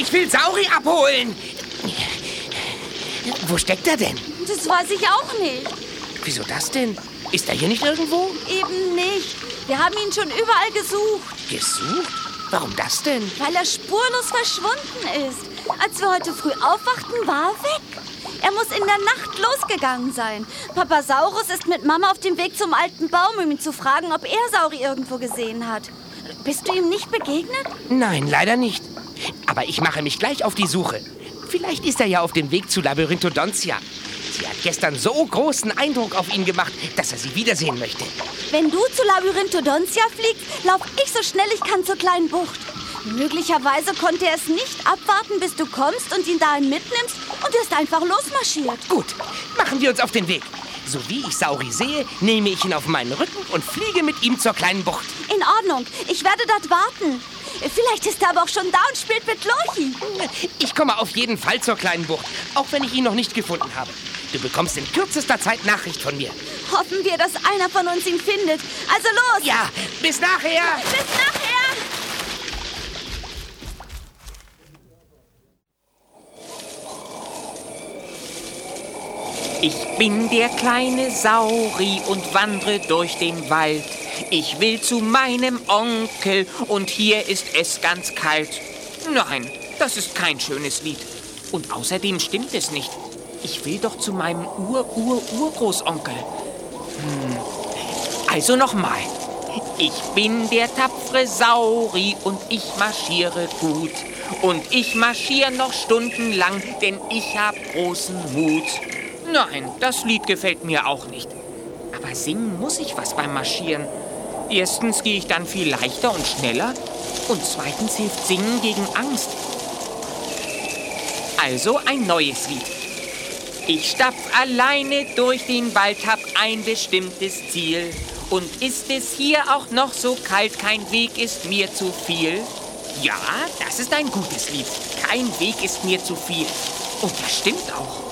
Ich will Sauri abholen. Wo steckt er denn? Das weiß ich auch nicht. Wieso das denn? Ist er hier nicht irgendwo? Eben nicht. Wir haben ihn schon überall gesucht. Gesucht? Warum das denn? Weil er spurlos verschwunden ist. Als wir heute früh aufwachten, war er weg. Er muss in der Nacht losgegangen sein. Papasaurus ist mit Mama auf dem Weg zum alten Baum, um ihn zu fragen, ob er Sauri irgendwo gesehen hat. Bist du ihm nicht begegnet? Nein, leider nicht. Aber ich mache mich gleich auf die Suche. Vielleicht ist er ja auf dem Weg zu Labyrinthodontia. Sie hat gestern so großen Eindruck auf ihn gemacht, dass er sie wiedersehen möchte. Wenn du zu Labyrinthodontia fliegst, lauf ich so schnell ich kann zur kleinen Bucht. Möglicherweise konnte er es nicht abwarten, bis du kommst und ihn dahin mitnimmst und er ist einfach losmarschiert. Gut, machen wir uns auf den Weg. So wie ich Sauri sehe, nehme ich ihn auf meinen Rücken und fliege mit ihm zur kleinen Bucht. In Ordnung, ich werde dort warten. Vielleicht ist er aber auch schon da und spielt mit Lorchi. Ich komme auf jeden Fall zur kleinen Bucht, auch wenn ich ihn noch nicht gefunden habe. Du bekommst in kürzester Zeit Nachricht von mir. Hoffen wir, dass einer von uns ihn findet. Also los! Ja, bis nachher! Bis nachher! Ich bin der kleine Sauri und wandre durch den Wald. Ich will zu meinem Onkel und hier ist es ganz kalt. Nein, das ist kein schönes Lied. Und außerdem stimmt es nicht. Ich will doch zu meinem Urgroßonkel. Also nochmal. Ich bin der tapfere Sauri und ich marschiere gut. Und ich marschiere noch stundenlang, denn ich hab großen Mut. Nein, das Lied gefällt mir auch nicht. Aber singen muss ich was beim Marschieren. Erstens gehe ich dann viel leichter und schneller. Und zweitens hilft Singen gegen Angst. Also ein neues Lied. Ich stapf alleine durch den Wald, hab ein bestimmtes Ziel. Und ist es hier auch noch so kalt, kein Weg ist mir zu viel. Ja, das ist ein gutes Lied. Kein Weg ist mir zu viel. Und das stimmt auch.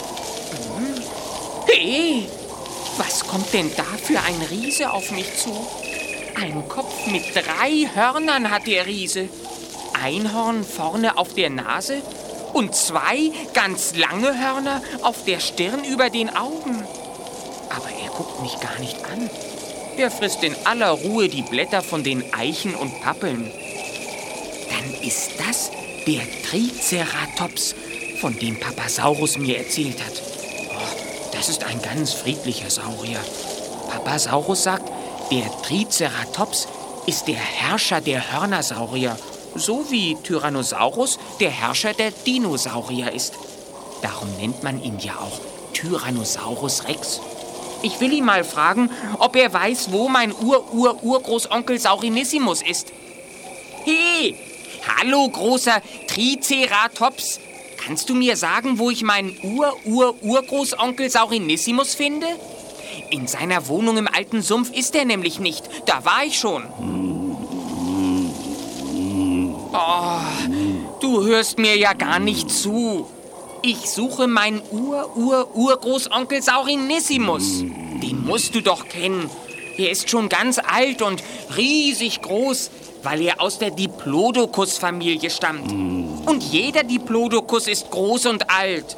Hey, was kommt denn da für ein Riese auf mich zu? Ein Kopf mit 3 Hörnern hat der Riese. Ein Horn vorne auf der Nase und 2 ganz lange Hörner auf der Stirn über den Augen. Aber er guckt mich gar nicht an. Er frisst in aller Ruhe die Blätter von den Eichen und Pappeln. Dann ist das der Triceratops, von dem Papasaurus mir erzählt hat. Das ist ein ganz friedlicher Saurier. Papasaurus sagt, der Triceratops ist der Herrscher der Hörnersaurier, so wie Tyrannosaurus der Herrscher der Dinosaurier ist. Darum nennt man ihn ja auch Tyrannosaurus Rex. Ich will ihn mal fragen, ob er weiß, wo mein Urgroßonkel Saurinissimus ist. Hey, hallo großer Triceratops. Kannst du mir sagen, wo ich meinen Urgroßonkel Saurinissimus finde? In seiner Wohnung im alten Sumpf ist er nämlich nicht. Da war ich schon. Oh, du hörst mir ja gar nicht zu. Ich suche meinen Urgroßonkel Saurinissimus. Den musst du doch kennen. Er ist schon ganz alt und riesig groß, weil er aus der Diplodocus-Familie stammt. Und jeder Diplodocus ist groß und alt.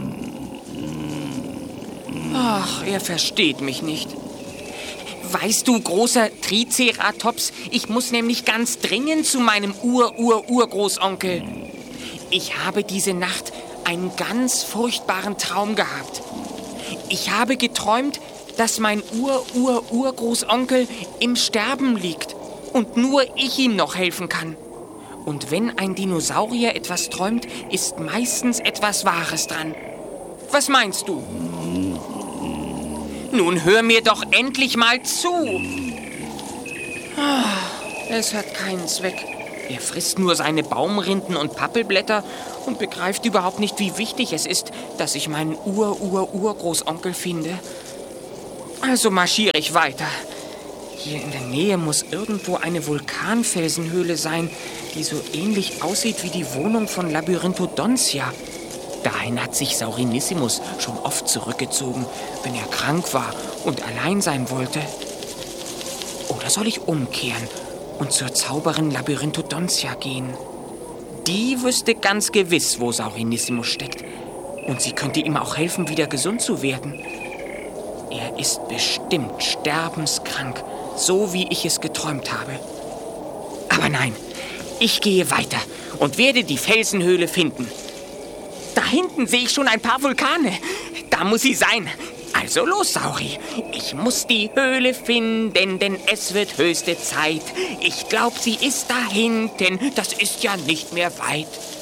Ach, er versteht mich nicht. Weißt du, großer Triceratops, ich muss nämlich ganz dringend zu meinem Urgroßonkel. Ich habe diese Nacht einen ganz furchtbaren Traum gehabt. Ich habe geträumt, dass mein Urgroßonkel im Sterben liegt und nur ich ihm noch helfen kann. Und wenn ein Dinosaurier etwas träumt, ist meistens etwas Wahres dran. Was meinst du? Nun hör mir doch endlich mal zu. Es hat keinen Zweck. Er frisst nur seine Baumrinden und Pappelblätter und begreift überhaupt nicht, wie wichtig es ist, dass ich meinen Urgroßonkel finde. Also marschiere ich weiter. Hier in der Nähe muss irgendwo eine Vulkanfelsenhöhle sein, die so ähnlich aussieht wie die Wohnung von Labyrinthodontia. Dahin hat sich Saurinissimus schon oft zurückgezogen, wenn er krank war und allein sein wollte. Oder soll ich umkehren und zur Zauberin Labyrinthodontia gehen? Die wüsste ganz gewiss, wo Saurinissimus steckt. Und sie könnte ihm auch helfen, wieder gesund zu werden. Er ist bestimmt sterbenskrank, so wie ich es geträumt habe. Aber nein, ich gehe weiter und werde die Felsenhöhle finden. Da hinten sehe ich schon ein paar Vulkane. Da muss sie sein. Also los, Sauri. Ich muss die Höhle finden, denn es wird höchste Zeit. Ich glaube, sie ist da hinten. Das ist ja nicht mehr weit.